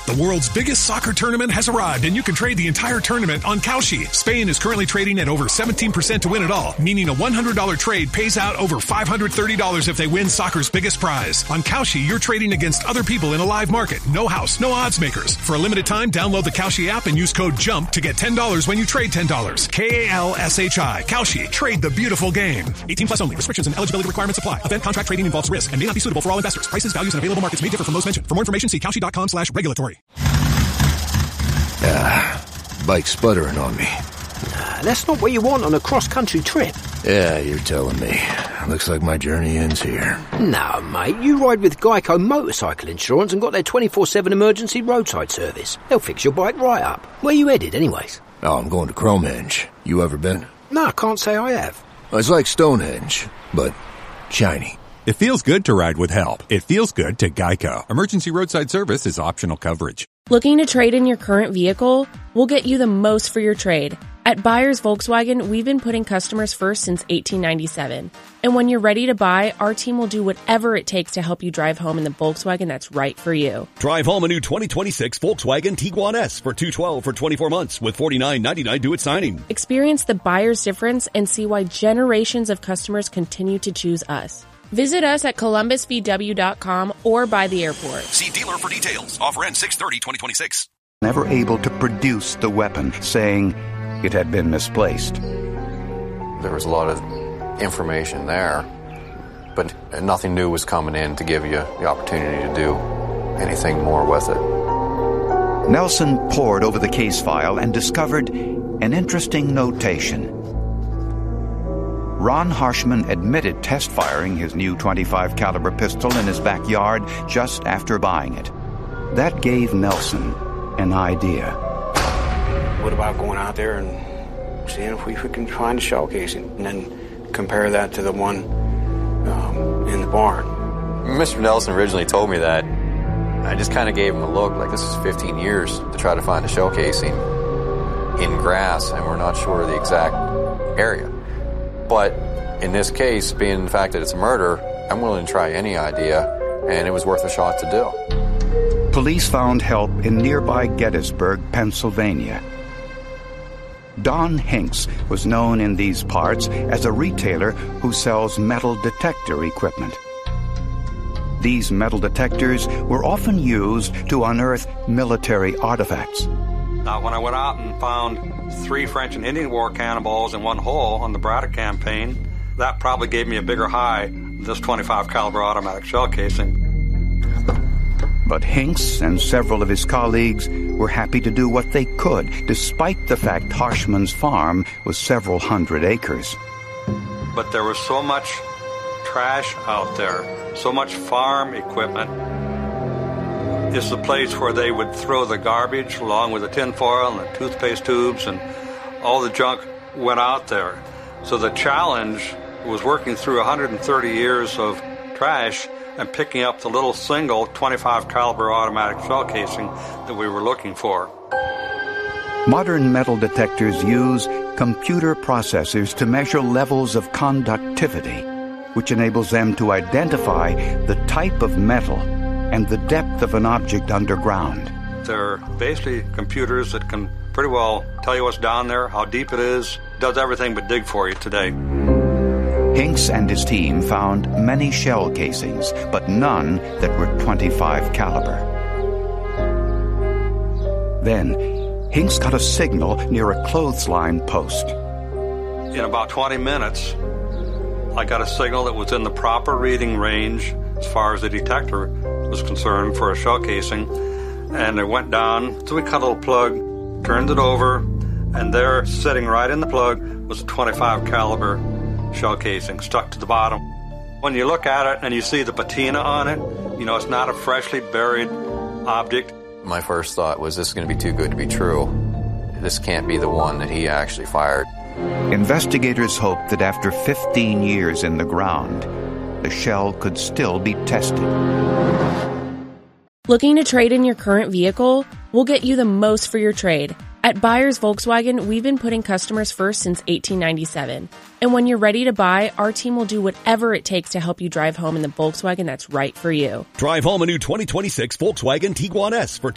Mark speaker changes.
Speaker 1: The world's biggest soccer tournament has arrived, and you can trade the entire tournament on Kalshi. Spain is currently trading at over 17% to win it all, meaning a $100 trade pays out over $530 if they win soccer's biggest prize. On Kalshi, you're trading against other people in a live market. No house, no odds makers. For a limited time, download the Kalshi app and use code JUMP to get $10 when you trade $10. Kalshi. Kalshi. Trade the beautiful game. 18 plus only. Restrictions and eligibility requirements apply. Event contract trading involves risk and may not be suitable for all investors. Prices, values, and available markets may differ from those mentioned. For more information, see Kalshi.com/regulatory.
Speaker 2: Bike's sputtering on me.
Speaker 3: That's not what you want on a cross-country trip.
Speaker 2: Yeah, you're telling me. Looks like my journey ends here.
Speaker 3: No, mate, you ride with Geico Motorcycle Insurance and got their 24/7 emergency roadside service. They'll fix your bike right up. Where you headed, anyways?
Speaker 2: Oh, I'm going to Cromehenge. You ever been?
Speaker 3: No, I can't say I have.
Speaker 2: It's like Stonehenge, but shiny.
Speaker 4: It feels good to ride with help. It feels good to Geico. Emergency roadside service is optional coverage.
Speaker 5: Looking to trade in your current vehicle? We'll get you the most for your trade. At Buyers Volkswagen, we've been putting customers first since 1897. And when you're ready to buy, our team will do whatever it takes to help you drive home in the Volkswagen that's right for you.
Speaker 6: Drive home a new 2026 Volkswagen Tiguan S for $212 for 24 months with $49.99 due at signing.
Speaker 5: Experience the buyer's difference and see why generations of customers continue to choose us. Visit us at columbusvw.com or by the airport.
Speaker 6: See dealer for details. Offer ends 6/30/2026.
Speaker 7: Never able to produce the weapon, saying it had been misplaced.
Speaker 8: There was a lot of information there, but nothing new was coming in to give you the opportunity to do anything more with it.
Speaker 7: Nelson pored over the case file and discovered an interesting notation. Ron Harshman admitted test firing his new .25 caliber pistol in his backyard just after buying it. That gave Nelson an idea.
Speaker 9: What about going out there and seeing if we can find a shell casing and then compare that to the one in the barn?
Speaker 8: Mr. Nelson originally told me that. I just kind of gave him a look, like this is 15 years to try to find a shell casing in grass, and we're not sure of the exact area. But in this case, being the fact that it's a murder, I'm willing to try any idea, and it was worth a shot to do.
Speaker 7: Police found help in nearby Gettysburg, Pennsylvania. Don Hinks was known in these parts as a retailer who sells metal detector equipment. These metal detectors were often used to unearth military artifacts.
Speaker 10: Now, when I went out and found 3 French and Indian War cannonballs in one hole on the Braddock campaign, that probably gave me a bigger high than this .25 caliber automatic shell casing.
Speaker 7: But Hinks and several of his colleagues were happy to do what they could, despite the fact Harshman's farm was several hundred acres.
Speaker 10: But there was so much trash out there, so much farm equipment. It's the place where they would throw the garbage along with the tin foil and the toothpaste tubes, and all the junk went out there. So the challenge was working through 130 years of trash and picking up the little single .25 caliber automatic shell casing that we were looking for.
Speaker 7: Modern metal detectors use computer processors to measure levels of conductivity, which enables them to identify the type of metal and the depth of an object underground.
Speaker 10: They're basically computers that can pretty well tell you what's down there, how deep it is, does everything but dig for you today.
Speaker 7: Hinks and his team found many shell casings, but none that were .25 caliber. Then, Hinks got a signal near a clothesline post.
Speaker 10: In about 20 minutes, I got a signal that was in the proper reading range as far as the detector was concerned for a shell casing, and it went down. So we cut a little plug, turned it over, and there, sitting right in the plug, was a .25 caliber shell casing stuck to the bottom. When you look at it and you see the patina on it, you know it's not a freshly buried object.
Speaker 8: My first thought was, this is going to be too good to be true. This can't be the one that he actually fired.
Speaker 7: Investigators hoped that after 15 years in the ground, the shell could still be tested.
Speaker 5: Looking to trade in your current vehicle? We'll get you the most for your trade. At Buyers Volkswagen, we've been putting customers first since 1897. And when you're ready to buy, our team will do whatever it takes to help you drive home in the Volkswagen that's right for you.
Speaker 6: Drive home a new 2026 Volkswagen Tiguan S for